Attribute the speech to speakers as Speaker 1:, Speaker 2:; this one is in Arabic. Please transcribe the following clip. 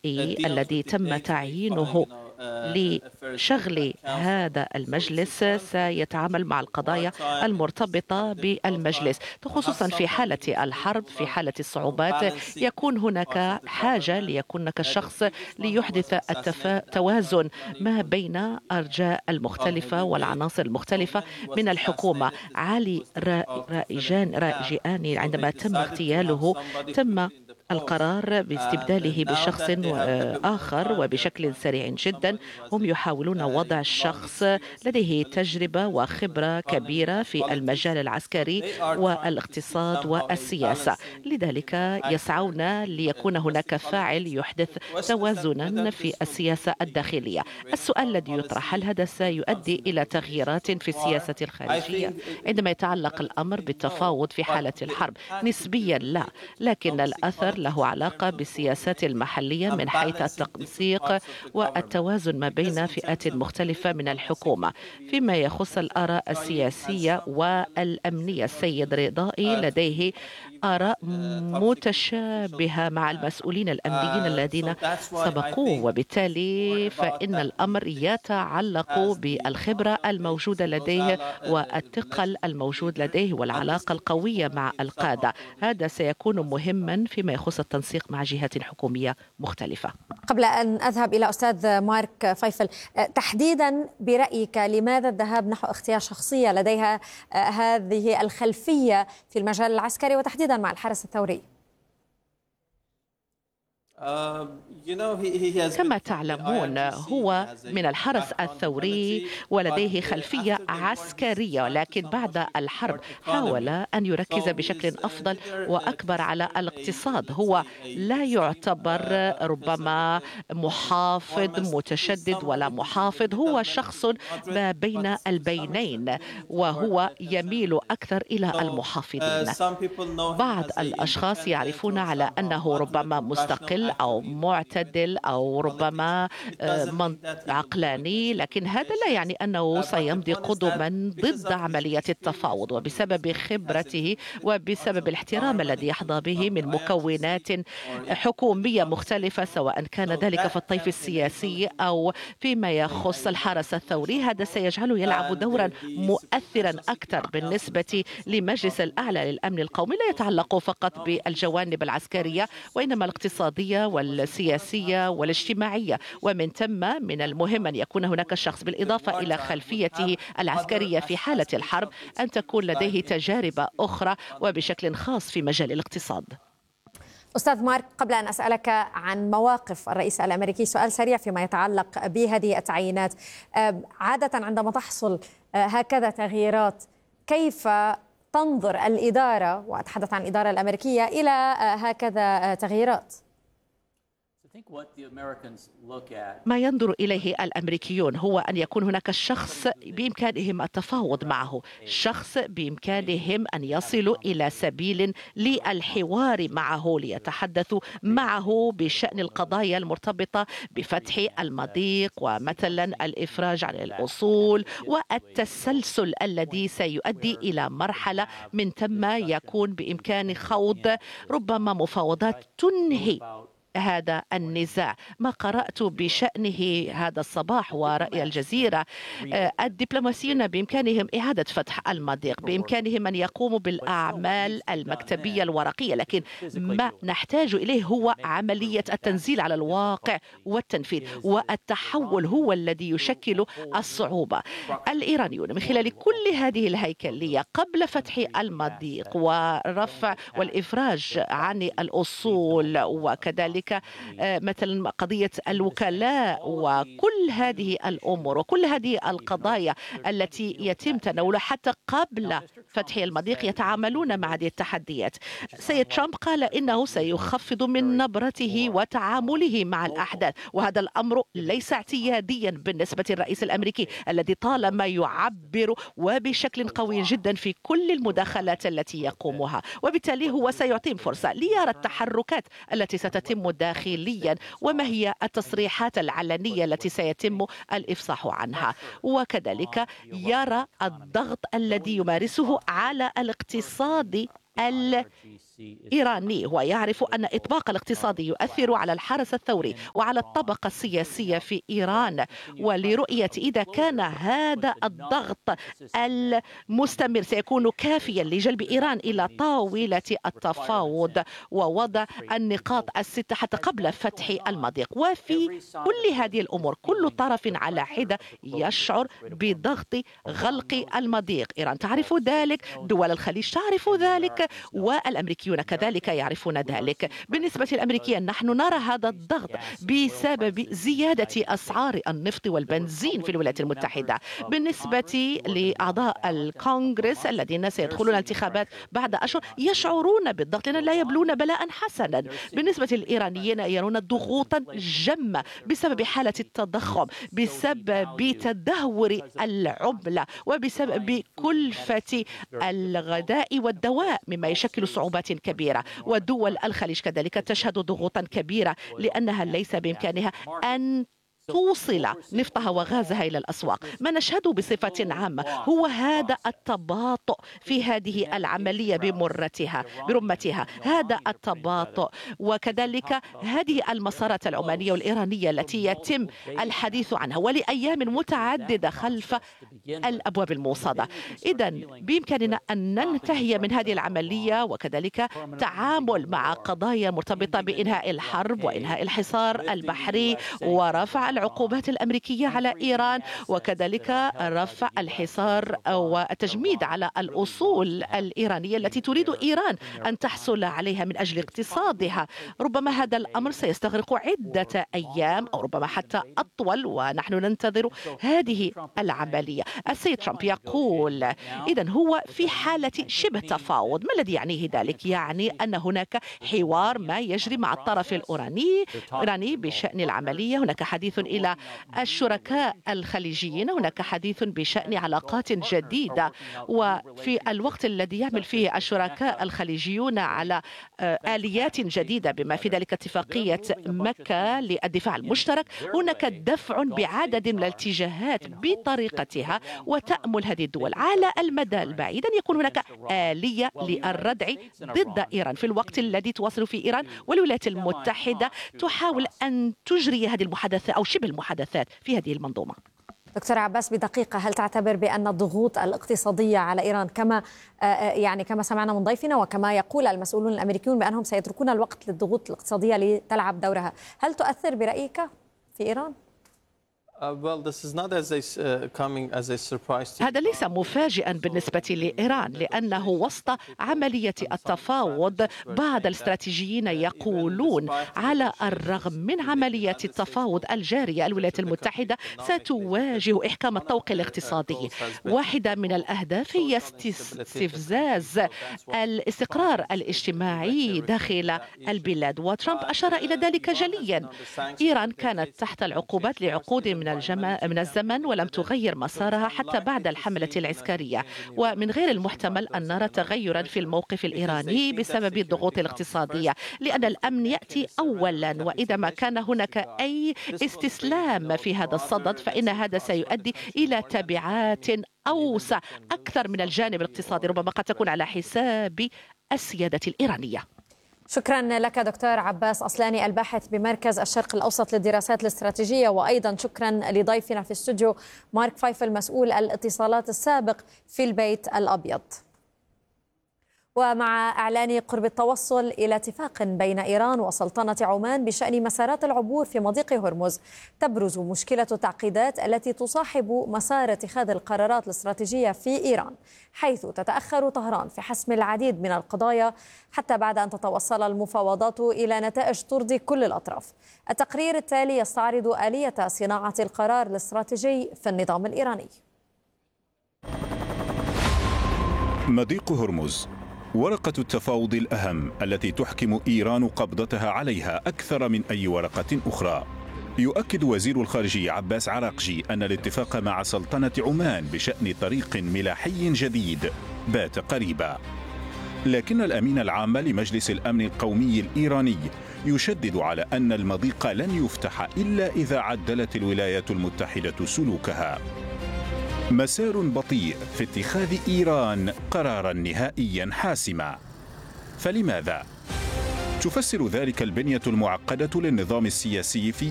Speaker 1: الرأي الذي تم تعيينه لشغل هذا المجلس سيتعامل مع القضايا المرتبطة بالمجلس، خصوصا في حالة الحرب، في حالة الصعوبات يكون هناك حاجة ليكون هناك شخص ليحدث التوازن ما بين أرجاء المختلفة والعناصر المختلفة من الحكومة. علي راجياني عندما تم اغتياله تم القرار باستبداله بشخص آخر وبشكل سريع جدا. هم يحاولون وضع الشخص لديه تجربة وخبرة كبيرة في المجال العسكري والاقتصاد والسياسة، لذلك يسعون ليكون هناك فاعل يحدث توازنا في السياسة الداخلية. السؤال الذي يطرح: هل هذا سيؤدي إلى تغييرات في السياسة الخارجية عندما يتعلق الأمر بالتفاوض في حالة الحرب؟ نسبيا لا، لكن الأثر له علاقة بالسياسات المحلية من حيث التنسيق والتوازن ما بين فئات مختلفة من الحكومة. فيما يخص الآراء السياسية والأمنية، السيد رضائي لديه آراء متشابهة مع المسؤولين الأمنيين الذين سبقوه، وبالتالي فإن الأمر يتعلق بالخبرة الموجودة لديه والثقل الموجود لديه والعلاقة القوية مع القادة. هذا سيكون مهما فيما يخص التنسيق مع جهات حكومية مختلفة.
Speaker 2: قبل أن أذهب إلى أستاذ مارك فيفل، تحديدا برأيك لماذا الذهاب نحو اختيار شخصية لديها هذه الخلفية في المجال العسكري وتحديدا مع الحرس الثوري؟
Speaker 1: كما تعلمون هو من الحرس الثوري ولديه خلفية عسكرية، لكن بعد الحرب حاول أن يركز بشكل أفضل وأكبر على الاقتصاد. هو لا يعتبر ربما محافظ متشدد ولا محافظ، هو شخص ما بين البينين وهو يميل أكثر إلى المحافظين. بعض الأشخاص يعرفون على أنه ربما مستقل أو معتدل أو ربما عقلاني، لكن هذا لا يعني أنه سيمضي قدما ضد عملية التفاوض. وبسبب خبرته وبسبب الاحترام الذي يحظى به من مكونات حكومية مختلفة، سواء كان ذلك في الطيف السياسي أو فيما يخص الحرس الثوري، هذا سيجعله يلعب دورا مؤثرا أكثر بالنسبة لمجلس الأعلى للأمن القومي. لا يتعلق فقط بالجوانب العسكرية وإنما الاقتصادية والسياسية والاجتماعية، ومن ثم من المهم أن يكون هناك شخص بالإضافة إلى خلفيته العسكرية في حالة الحرب أن تكون لديه تجارب أخرى وبشكل خاص في مجال الاقتصاد.
Speaker 2: أستاذ مارك، قبل أن أسألك عن مواقف الرئيس الأمريكي، سؤال سريع فيما يتعلق بهذه التعيينات. عادة عندما تحصل هكذا تغييرات كيف تنظر الإدارة، وأتحدث عن الإدارة الأمريكية، إلى هكذا تغييرات؟
Speaker 1: ما ينظر إليه الأمريكيون هو أن يكون هناك شخص بإمكانهم التفاوض معه، شخص بإمكانهم أن يصلوا إلى سبيل للحوار معه ليتحدثوا معه بشأن القضايا المرتبطة بفتح المضيق ومثلا الإفراج عن الأصول والتسلسل الذي سيؤدي إلى مرحلة من ثم يكون بإمكان خوض ربما مفاوضات تنهي هذا النزاع. ما قرأت بشأنه هذا الصباح ورأي الجزيرة، الدبلوماسيون بإمكانهم إعادة فتح المضيق، بإمكانهم أن يقوموا بالأعمال المكتبية الورقية، لكن ما نحتاج إليه هو عملية التنزيل على الواقع والتنفيذ، والتحول هو الذي يشكل الصعوبة. الإيرانيون من خلال كل هذه الهيكلية قبل فتح المضيق ورفع والإفراج عن الأصول، وكذلك مثلا قضية الوكلاء وكل هذه الأمور وكل هذه القضايا التي يتم تناولها حتى قبل فتح المضيق، يتعاملون مع هذه التحديات. سيد ترامب قال إنه سيخفض من نبرته وتعامله مع الأحداث، وهذا الأمر ليس اعتياديا بالنسبة للرئيس الأمريكي الذي طالما يعبر وبشكل قوي جدا في كل المداخلات التي يقومها، وبالتالي هو سيعطيهم فرصة ليرى التحركات التي ستتم داخليا وما هي التصريحات العلنية التي سيتم الإفصاح عنها، وكذلك يرى الضغط الذي يمارسه على الاقتصاد إيراني، هو يعرف أن إطباق الاقتصاد يؤثر على الحرس الثوري وعلى الطبقة السياسية في إيران، ولرؤية إذا كان هذا الضغط المستمر سيكون كافيا لجلب إيران إلى طاولة التفاوض ووضع النقاط الستة حتى قبل فتح المضيق. وفي كل هذه الأمور كل طرف على حدة يشعر بضغط غلق المضيق. إيران تعرف ذلك، دول الخليج تعرف ذلك، والأمريكيون كذلك يعرفون ذلك. بالنسبة للأمريكيين نحن نرى هذا الضغط بسبب زيادة أسعار النفط والبنزين في الولايات المتحدة. بالنسبة لأعضاء الكونغرس الذين سيدخلون الانتخابات بعد أشهر يشعرون بالضغط لأن لا يبلون بلاء حسنا. بالنسبة للإيرانيين يرون ضغوطا جمة بسبب حالة التضخم، بسبب تدهور العملة، وبسبب كلفة الغذاء والدواء مما يشكل صعوبات كبيرة. ودول الخليج كذلك تشهد ضغوطا كبيرة لأنها ليس بإمكانها أن توصل نفطها وغازها إلى الأسواق. ما نشهده بصفة عامة هو هذا التباطؤ في هذه العملية برمتها، هذا التباطؤ، وكذلك هذه المسارات العمانية والإيرانية التي يتم الحديث عنها ولأيام متعددة خلف الأبواب الموصدة. إذن بإمكاننا أن ننتهي من هذه العملية وكذلك تعامل مع قضايا مرتبطة بإنهاء الحرب وإنهاء الحصار البحري ورفع العقوبات الأمريكية على إيران، وكذلك رفع الحصار والتجميد على الأصول الإيرانية التي تريد إيران أن تحصل عليها من أجل اقتصادها. ربما هذا الأمر سيستغرق عدة أيام أو ربما حتى أطول، ونحن ننتظر هذه العملية. السيد ترامب يقول إذن هو في حالة شبه تفاوض. ما الذي يعنيه ذلك؟ يعني أن هناك حوار ما يجري مع الطرف الإيراني بشأن العملية. هناك حديث إلى الشركاء الخليجيين، هناك حديث بشأن علاقات جديدة، وفي الوقت الذي يعمل فيه الشركاء الخليجيون على آليات جديدة بما في ذلك اتفاقية مكة للدفاع المشترك، هناك دفع بعدد من الاتجاهات بطريقتها، وتأمل هذه الدول على المدى البعيد أن يكون هناك آلية للردع ضد إيران في الوقت الذي تواصل فيه إيران والولايات المتحدة تحاول أن تجري هذه المحادثات أو شبه المحادثات في هذه المنظومة.
Speaker 2: دكتور عباس، بدقيقة، هل تعتبر بأن الضغوط الاقتصادية على إيران كما سمعنا من ضيفنا وكما يقول المسؤولون الأمريكيون بأنهم سيتركون الوقت للضغوط الاقتصادية لتلعب دورها، هل تؤثر برأيك في إيران؟
Speaker 1: هذا ليس مفاجئا بالنسبة لإيران، لأنه وسط عملية التفاوض بعض الاستراتيجيين يقولون على الرغم من عملية التفاوض الجارية الولايات المتحدة ستواجه إحكام الطوق الاقتصادي. واحدة من الأهداف هي استفزاز الاستقرار الاجتماعي داخل البلاد، وترامب أشار إلى ذلك جليا. إيران كانت تحت العقوبات لعقود من الزمن ولم تغير مسارها حتى بعد الحملة العسكرية، ومن غير المحتمل أن نرى تغيرا في الموقف الإيراني بسبب الضغوط الاقتصادية، لأن الأمن يأتي أولا، وإذا ما كان هناك أي استسلام في هذا الصدد فإن هذا سيؤدي إلى تبعات أوسع أكثر من الجانب الاقتصادي، ربما قد تكون على حساب السيادة الإيرانية.
Speaker 2: شكرا لك دكتور عباس أصلاني، الباحث بمركز الشرق الأوسط للدراسات الاستراتيجية، وأيضا شكرا لضيفنا في الاستوديو مارك فايفل مسؤول الاتصالات السابق في البيت الأبيض. ومع إعلان قرب التوصل إلى اتفاق بين إيران وسلطنة عمان بشأن مسارات العبور في مضيق هرمز، تبرز مشكلة التعقيدات التي تصاحب مسار اتخاذ القرارات الاستراتيجية في إيران، حيث تتأخر طهران في حسم العديد من القضايا حتى بعد أن تتوصل المفاوضات إلى نتائج ترضي كل الأطراف. التقرير التالي يستعرض آلية صناعة القرار الاستراتيجي في النظام الإيراني.
Speaker 3: مضيق هرمز، ورقة التفاوض الأهم التي تحكم إيران قبضتها عليها أكثر من أي ورقة أخرى. يؤكد وزير الخارجية عباس عراقجي أن الاتفاق مع سلطنة عمان بشأن طريق ملاحي جديد بات قريبا، لكن الأمين العام لمجلس الأمن القومي الإيراني يشدد على أن المضيق لن يفتح إلا إذا عدلت الولايات المتحدة سلوكها. مسار بطيء في اتخاذ إيران قرارا نهائيا حاسما. فلماذا؟ تفسر ذلك البنية المعقدة للنظام السياسي في